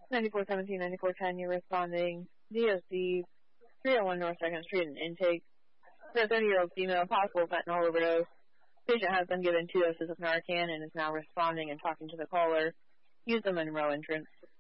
9417, 9410, you're responding. DOC, 301 North 2nd Street in intake. For a 30-year-old female, possible fentanyl overdose. Patient has been given 2 doses of Narcan and is now responding and talking to the caller. Use the Monroe entrance.